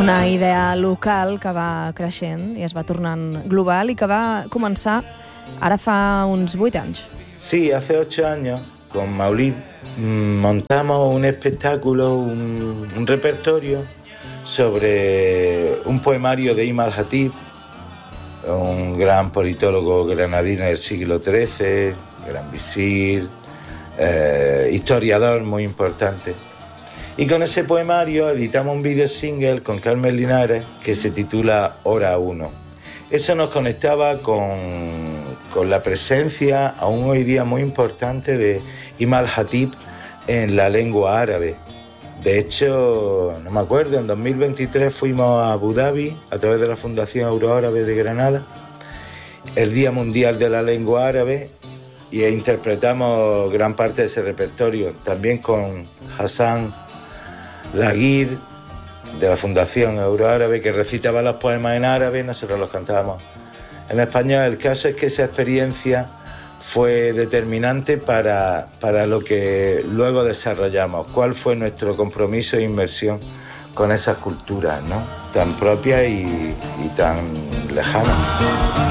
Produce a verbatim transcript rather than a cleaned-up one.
Una idea local que va creixent i es va tornant global i que va començar ara fa uns vuit anys. Sí, hace ocho años, con Maulid, montamos un espectáculo, un, un repertorio sobre un poemario de Ibn al-Khatib, un gran politólogo granadino del siglo trece, gran visir, eh, historiador muy importante. Y con ese poemario editamos un video single con Carmen Linares que se titula Hora uno. Eso nos conectaba con, con la presencia, aún hoy día muy importante, de Ibn al-Khatib en la lengua árabe. De hecho, no me acuerdo, en dos mil veintitrés fuimos a Abu Dhabi a través de la Fundación Euroárabe de Granada, el Día Mundial de la Lengua Árabe, y interpretamos gran parte de ese repertorio, también con Hassan Laguir, de la Fundación Euroárabe, que recitaba los poemas en árabe y nosotros los cantábamos en español. El caso es que esa experiencia fue determinante para, para lo que luego desarrollamos, cuál fue nuestro compromiso e inversión con esas culturas, ¿no?, tan propias y, y tan lejanas.